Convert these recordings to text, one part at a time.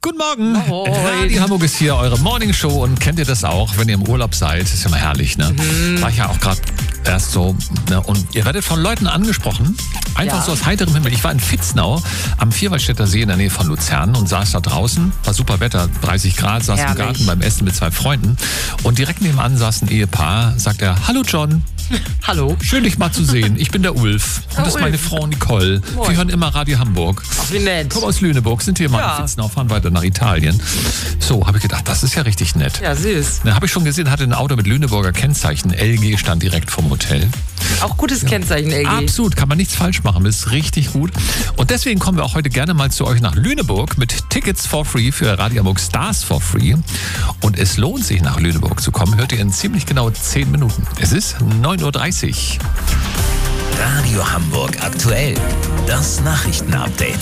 Guten Morgen. Moin. Radio Hamburg ist hier, eure Morningshow. Und kennt ihr das auch, wenn ihr im Urlaub seid? Ist ja mal herrlich, ne? War ich ja auch gerade erst so. Ne? Und ihr werdet von Leuten angesprochen. Einfach so aus heiterem Himmel. Ich war in Vitznau am Vierwaldstätter See in der Nähe von Luzern und saß da draußen. War super Wetter, 30 Grad, saß im Garten beim Essen mit 2 Freunden. Und direkt nebenan saß ein Ehepaar, sagt er, hallo John. Hallo. Schön, dich mal zu sehen. Ich bin der Ulf. Und das ist meine Frau Nicole. Moin. Wir hören immer Radio Hamburg. Ach, wie nett. Kommen aus Lüneburg, sind hier mal in Vitznau, fahren weiter nach Italien. So, habe ich gedacht, das ist ja richtig nett. Ja, süß. Dann habe ich schon gesehen, hatte ein Auto mit Lüneburger Kennzeichen. LG stand direkt vom Hotel. Auch gutes Kennzeichen, LG. Absolut, kann man nichts falsch machen. Das ist richtig gut. Und deswegen kommen wir auch heute gerne mal zu euch nach Lüneburg mit Tickets for free für Radio Hamburg Stars for free. Und es lohnt sich, nach Lüneburg zu kommen. Hört ihr in ziemlich genau 10 Minuten. Es ist 9.30 Uhr. Radio Hamburg aktuell. Das Nachrichtenupdate.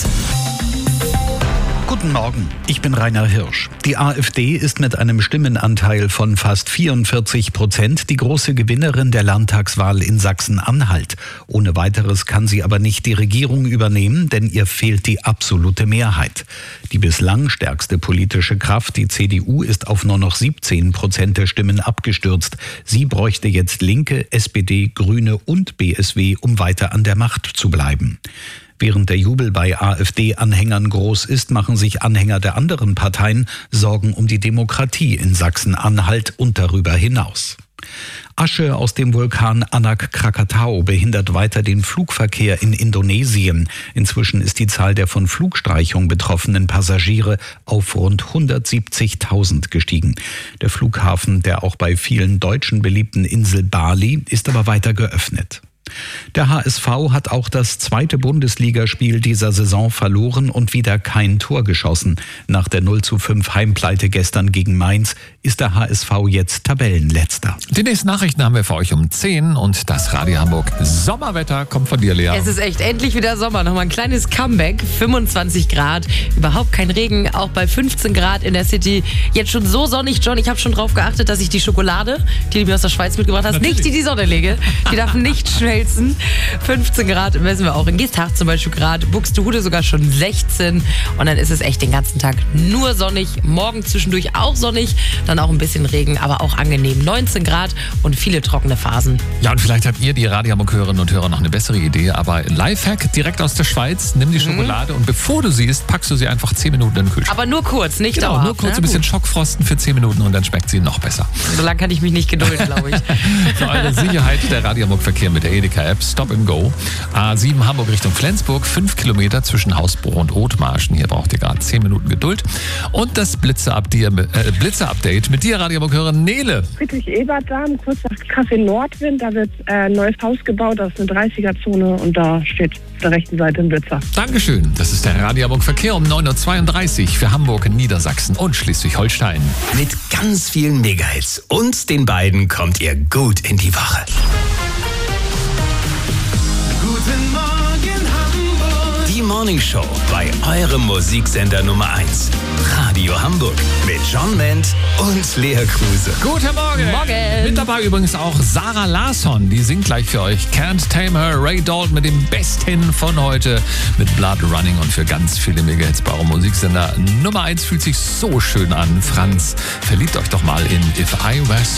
Guten Morgen, ich bin Rainer Hirsch. Die AfD ist mit einem Stimmenanteil von fast 44% die große Gewinnerin der Landtagswahl in Sachsen-Anhalt. Ohne weiteres kann sie aber nicht die Regierung übernehmen, denn ihr fehlt die absolute Mehrheit. Die bislang stärkste politische Kraft, die CDU, ist auf nur noch 17% der Stimmen abgestürzt. Sie bräuchte jetzt Linke, SPD, Grüne und BSW, um weiter an der Macht zu bleiben. Während der Jubel bei AfD-Anhängern groß ist, machen sich Anhänger der anderen Parteien Sorgen um die Demokratie in Sachsen-Anhalt und darüber hinaus. Asche aus dem Vulkan Anak Krakatau behindert weiter den Flugverkehr in Indonesien. Inzwischen ist die Zahl der von Flugstreichung betroffenen Passagiere auf rund 170.000 gestiegen. Der Flughafen der auch bei vielen Deutschen beliebten Insel Bali ist aber weiter geöffnet. Der HSV hat auch das 2. Bundesligaspiel dieser Saison verloren und wieder kein Tor geschossen. Nach der 0:5 Heimpleite gestern gegen Mainz ist der HSV jetzt Tabellenletzter. Die nächsten Nachrichten haben wir für euch um 10 und das Radio Hamburg Sommerwetter kommt von dir, Lea. Es ist echt endlich wieder Sommer. Nochmal ein kleines Comeback. 25 Grad, überhaupt kein Regen, auch bei 15 Grad in der City. Jetzt schon so sonnig, John. Ich habe schon drauf geachtet, dass ich die Schokolade, die du mir aus der Schweiz mitgebracht hast, nicht in die Sonne lege. Die darf nicht schmelzen. 15 Grad messen wir auch in Geesthacht zum Beispiel gerade. Buxtehude sogar schon 16. Und dann ist es echt den ganzen Tag nur sonnig. Morgen zwischendurch auch sonnig. Dann auch ein bisschen Regen, aber auch angenehm. 19 Grad und viele trockene Phasen. Ja, und vielleicht habt ihr, die Radio Hamburg Hörerinnen und Hörer, noch eine bessere Idee. Aber Lifehack direkt aus der Schweiz. Nimm die Schokolade und bevor du sie isst, packst du sie einfach 10 Minuten in den Kühlschrank. Aber nur kurz, nicht Genau, dauerhaft. nur kurz ne? ein bisschen Schockfrosten für 10 Minuten und dann schmeckt sie noch besser. So lange kann ich mich nicht gedulden, glaube ich. Für eure Sicherheit der Radio Hamburg Verkehr mit der Edeka-App Stop and Go. A7 Hamburg Richtung Flensburg, 5 Kilometer zwischen Hausbruch und Othmarschen. Hier braucht ihr gerade 10 Minuten Geduld. Und das Blitzer-Update mit dir, Radio Hamburg-Hörer Nele. Friedrich-Ebert-Damm, kurz nach Café Nordwind. Da wird ein neues Haus gebaut, das ist eine 30er-Zone und da steht auf der rechten Seite ein Blitzer. Dankeschön. Das ist der Radio Hamburg Verkehr um 9.32 Uhr für Hamburg, Niedersachsen und Schleswig-Holstein. Mit ganz vielen Megahits und den beiden kommt ihr gut in die Woche. Guten Morgen Hamburg. Die Morningshow bei eurem Musiksender Nummer 1. Radio Hamburg mit John Ment und Lea Kruse. Guten Morgen. Morgen. Mit dabei übrigens auch Sarah Larsson. Die singt gleich für euch Can't Tame Her. Ray Dalton mit dem Besten von heute mit Blood Running und für ganz viele Megahits bei eurem Musiksender Nummer 1 fühlt sich so schön an. Franz, verliebt euch doch mal in If I Were